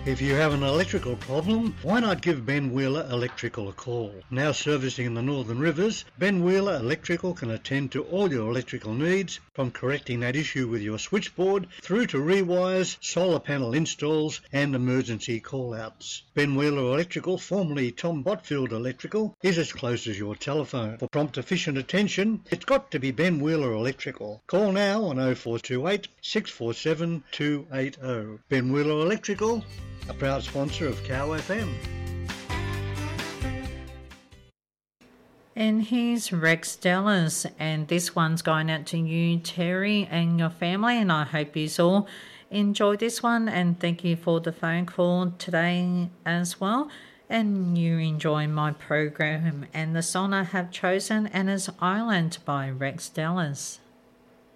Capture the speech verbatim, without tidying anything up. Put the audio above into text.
If you have an electrical problem, why not give Ben Wheeler Electrical a call? Now servicing in the Northern Rivers, Ben Wheeler Electrical can attend to all your electrical needs, from correcting that issue with your switchboard through to rewires, solar panel installs and emergency call-outs. Ben Wheeler Electrical, formerly Tom Botfield Electrical, is as close as your telephone. For prompt efficient attention, it's got to be Ben Wheeler Electrical. Call now on oh four two eight, six four seven, two eight oh. Ben Wheeler Electrical, a proud sponsor of Cow F M. And here's Rex Dallas, and this one's going out to you, Terry, and your family, and I hope you all enjoyed this one, and thank you for the phone call today as well, and you enjoy my program. And the song I have chosen and is Island by Rex Dallas.